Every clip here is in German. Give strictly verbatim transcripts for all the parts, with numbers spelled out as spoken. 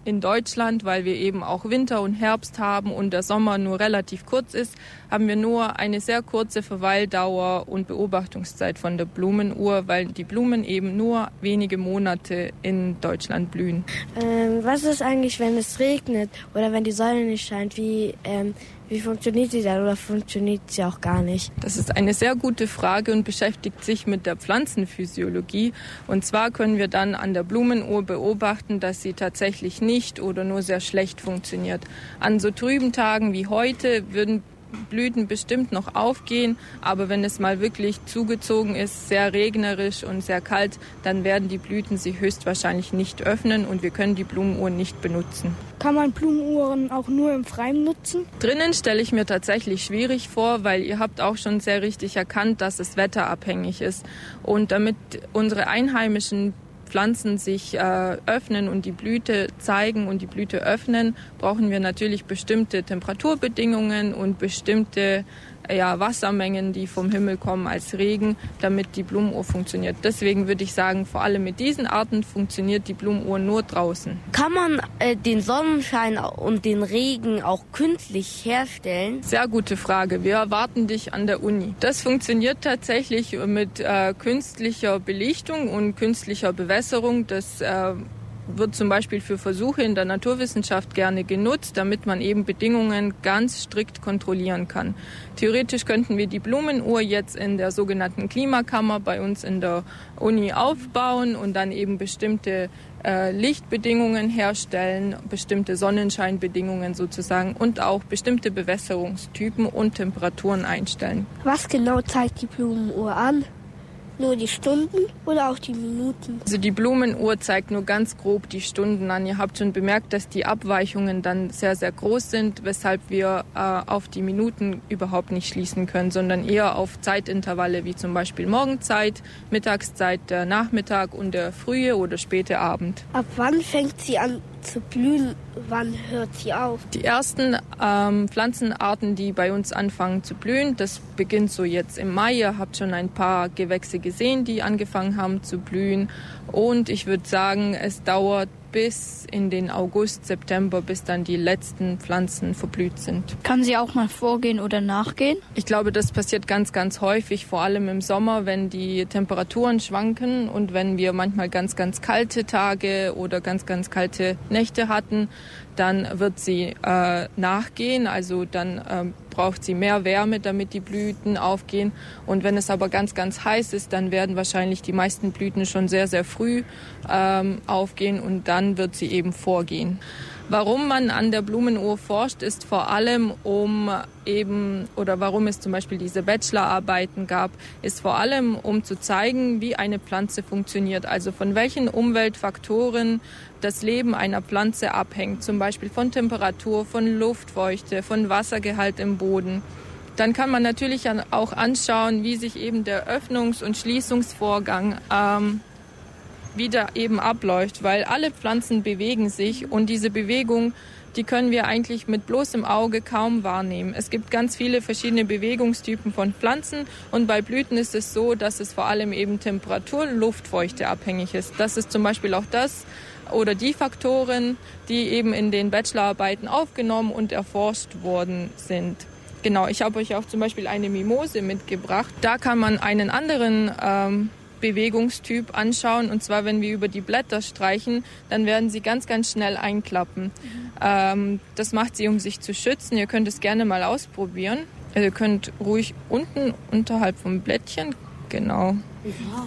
in Deutschland, weil wir eben auch Winter und Herbst haben und der Sommer nur relativ kurz ist, haben wir nur eine sehr kurze Verweildauer und Beobachtungszeit von der Blumenuhr, weil die Blumen eben nur wenige Monate in Deutschland blühen. Ähm, was ist eigentlich, wenn es regnet oder wenn die Sonne nicht scheint? Wie, ähm, wie funktioniert sie dann oder funktioniert sie auch gar nicht? Das ist eine sehr gute Frage und beschäftigt sich mit der Pflanzenphysiologie. Und zwar können wir dann an der Blumenuhr beobachten, dass sie tatsächlich nicht oder nur sehr schlecht funktioniert. An so trüben Tagen wie heute würden Blüten bestimmt noch aufgehen, aber wenn es mal wirklich zugezogen ist, sehr regnerisch und sehr kalt, dann werden die Blüten sie höchstwahrscheinlich nicht öffnen und wir können die Blumenuhr nicht benutzen. Kann man Blumenuhren auch nur im Freien nutzen? Drinnen stelle ich mir tatsächlich schwierig vor, weil ihr habt auch schon sehr richtig erkannt, dass es wetterabhängig ist. Und damit unsere einheimischen Pflanzen sich äh, öffnen und die Blüte zeigen und die Blüte öffnen, brauchen wir natürlich bestimmte Temperaturbedingungen und bestimmte ja, Wassermengen, die vom Himmel kommen als Regen, damit die Blumenuhr funktioniert. Deswegen würde ich sagen, vor allem mit diesen Arten funktioniert die Blumenuhr nur draußen. Kann man äh, den Sonnenschein und den Regen auch künstlich herstellen? Sehr gute Frage. Wir erwarten dich an der Uni. Das funktioniert tatsächlich mit äh, künstlicher Belichtung und künstlicher Bewässerung. Das äh, wird zum Beispiel für Versuche in der Naturwissenschaft gerne genutzt, damit man eben Bedingungen ganz strikt kontrollieren kann. Theoretisch könnten wir die Blumenuhr jetzt in der sogenannten Klimakammer bei uns in der Uni aufbauen und dann eben bestimmte äh, Lichtbedingungen herstellen, bestimmte Sonnenscheinbedingungen sozusagen und auch bestimmte Bewässerungstypen und Temperaturen einstellen. Was genau zeigt die Blumenuhr an? Nur die Stunden oder auch die Minuten? Also die Blumenuhr zeigt nur ganz grob die Stunden an. Ihr habt schon bemerkt, dass die Abweichungen dann sehr, sehr groß sind, weshalb wir äh, auf die Minuten überhaupt nicht schließen können, sondern eher auf Zeitintervalle wie zum Beispiel Morgenzeit, Mittagszeit, der Nachmittag und der frühe oder späte Abend. Ab wann fängt sie an zu blühen? Wann hört sie auf? Die ersten ähm, Pflanzenarten, die bei uns anfangen zu blühen, das beginnt so jetzt im Mai. Ihr habt schon ein paar Gewächse gesehen, die angefangen haben zu blühen. Und ich würde sagen, es dauert bis in den August, September, bis dann die letzten Pflanzen verblüht sind. Kann sie auch mal vorgehen oder nachgehen? Ich glaube, das passiert ganz, ganz häufig, vor allem im Sommer, wenn die Temperaturen schwanken und wenn wir manchmal ganz, ganz kalte Tage oder ganz, ganz kalte Nächte hatten, dann wird sie äh, nachgehen, also dann äh, braucht sie mehr Wärme, damit die Blüten aufgehen. Und wenn es aber ganz, ganz heiß ist, dann werden wahrscheinlich die meisten Blüten schon sehr, sehr früh ähm, aufgehen und dann wird sie eben vorgehen. Warum man an der Blumenuhr forscht, ist vor allem um eben, oder warum es zum Beispiel diese Bachelorarbeiten gab, ist vor allem um zu zeigen, wie eine Pflanze funktioniert. Also von welchen Umweltfaktoren das Leben einer Pflanze abhängt. Zum Beispiel von Temperatur, von Luftfeuchte, von Wassergehalt im Boden. Dann kann man natürlich auch anschauen, wie sich eben der Öffnungs- und Schließungsvorgang ähm, wieder eben abläuft, weil alle Pflanzen bewegen sich und diese Bewegung, die können wir eigentlich mit bloßem Auge kaum wahrnehmen. Es gibt ganz viele verschiedene Bewegungstypen von Pflanzen und bei Blüten ist es so, dass es vor allem eben Temperatur, Luftfeuchte abhängig ist. Das ist zum Beispiel auch das oder die Faktoren, die eben in den Bachelorarbeiten aufgenommen und erforscht worden sind. Genau, ich habe euch auch zum Beispiel eine Mimose mitgebracht. Da kann man einen anderen ähm, Bewegungstyp anschauen. Und zwar, wenn wir über die Blätter streichen, dann werden sie ganz, ganz schnell einklappen. Mhm. Ähm, das macht sie, um sich zu schützen. Ihr könnt es gerne mal ausprobieren. Also ihr könnt ruhig unten unterhalb vom Blättchen, genau. Ja,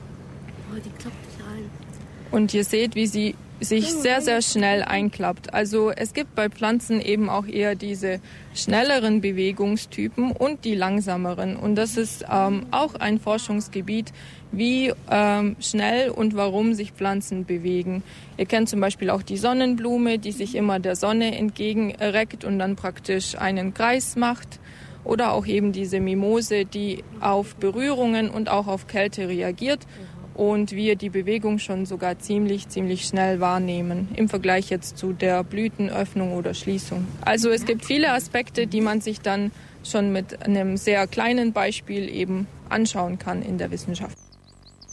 oh, die klappt sich ein. Und ihr seht, wie sie sich sehr, sehr schnell einklappt. Also es gibt bei Pflanzen eben auch eher diese schnelleren Bewegungstypen und die langsameren. Und das ist ähm, auch ein Forschungsgebiet, wie ähm, schnell und warum sich Pflanzen bewegen. Ihr kennt zum Beispiel auch die Sonnenblume, die sich immer der Sonne entgegenreckt und dann praktisch einen Kreis macht. Oder auch eben diese Mimose, die auf Berührungen und auch auf Kälte reagiert. Und wir die Bewegung schon sogar ziemlich, ziemlich schnell wahrnehmen im Vergleich jetzt zu der Blütenöffnung oder Schließung. Also es gibt viele Aspekte, die man sich dann schon mit einem sehr kleinen Beispiel eben anschauen kann in der Wissenschaft.